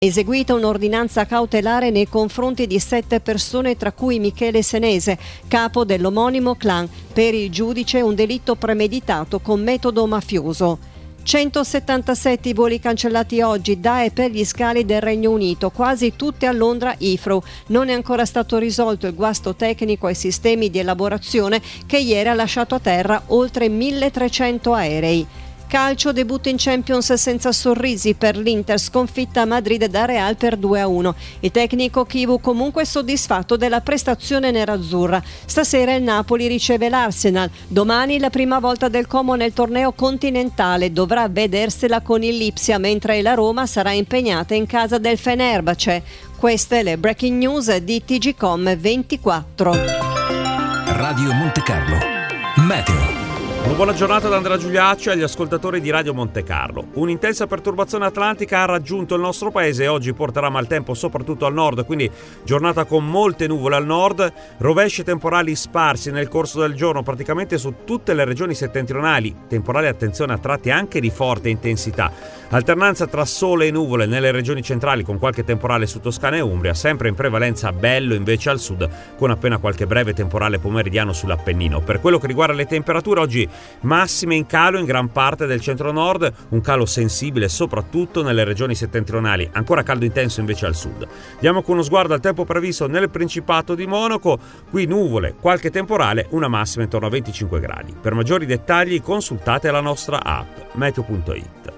Eseguita un'ordinanza cautelare nei confronti di 7 persone, tra cui Michele Senese, capo dell'omonimo clan. Per il giudice un delitto premeditato con metodo mafioso. 177 i voli cancellati oggi da e per gli scali del Regno Unito, quasi tutti a Londra Heathrow. Non è ancora stato risolto il guasto tecnico ai sistemi di elaborazione che ieri ha lasciato a terra oltre 1300 aerei. Calcio, debutto in Champions senza sorrisi per l'Inter, sconfitta a Madrid da Real per 2-1. Il tecnico Chivu comunque soddisfatto della prestazione nerazzurra. Stasera il Napoli riceve l'Arsenal. Domani la prima volta del Como nel torneo continentale, dovrà vedersela con il Lipsia, mentre la Roma sarà impegnata in casa del Fenerbahce. Queste le breaking news di TGcom 24. Radio Monte Carlo Meteo. Una buona giornata da Andrea Giuliacci e agli ascoltatori di Radio Monte Carlo. Un'intensa perturbazione atlantica ha raggiunto il nostro paese e oggi porterà maltempo soprattutto al nord, quindi giornata con molte nuvole al nord, rovesci temporali sparsi nel corso del giorno praticamente su tutte le regioni settentrionali, temporali attenzione a tratti anche di forte intensità, alternanza tra sole e nuvole nelle regioni centrali con qualche temporale su Toscana e Umbria, sempre in prevalenza bello invece al sud con appena qualche breve temporale pomeridiano sull'Appennino. Per quello che riguarda le temperature oggi massime in calo in gran parte del centro-nord, un calo sensibile soprattutto nelle regioni settentrionali, ancora caldo intenso invece al sud. Diamo con uno sguardo al tempo previsto nel Principato di Monaco, qui nuvole, qualche temporale, una massima intorno a 25 gradi. Per maggiori dettagli consultate la nostra app meteo.it.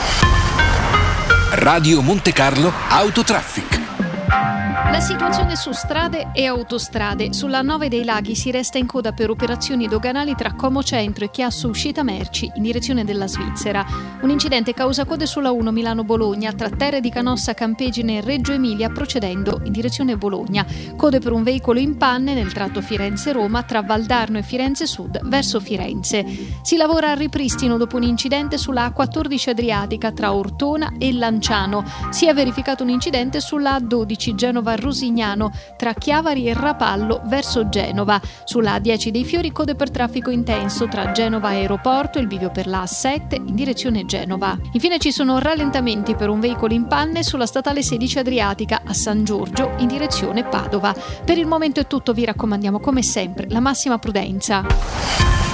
Radio Monte Carlo Autotraffic. La situazione su strade e autostrade. Sulla 9 dei Laghi si resta in coda per operazioni doganali tra Como Centro e Chiasso Uscita Merci in direzione della Svizzera. Un incidente causa code sulla 1 Milano-Bologna tra Terre di Canossa, Campegine e Reggio Emilia procedendo in direzione Bologna. Code per un veicolo in panne nel tratto Firenze-Roma tra Valdarno e Firenze Sud verso Firenze. Si lavora al ripristino dopo un incidente sulla A14 Adriatica tra Ortona e Lanciano. Si è verificato un incidente sulla A12 Genova-Rosignano tra Chiavari e Rapallo verso Genova. Sulla A10 dei Fiori code per traffico intenso tra Genova Aeroporto e il bivio per la A7 in direzione Genova. Infine ci sono rallentamenti per un veicolo in panne sulla statale 16 Adriatica a San Giorgio in direzione Padova. Per il momento è tutto, vi raccomandiamo come sempre la massima prudenza.